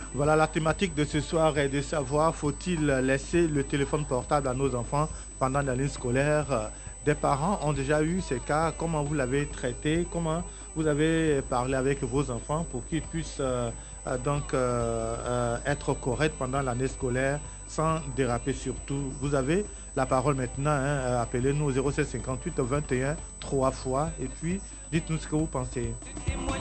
Voilà, la thématique de ce soir est de savoir, faut-il laisser le téléphone portable à nos enfants pendant l'année scolaire? Des parents ont déjà eu ces cas. Comment vous l'avez traité? Comment vous avez parlé avec vos enfants pour qu'ils puissent être corrects pendant l'année scolaire sans déraper surtout? Vous avez la parole maintenant. Appelez-nous au 07 58 21 3 fois et puis dites-nous ce que vous pensez.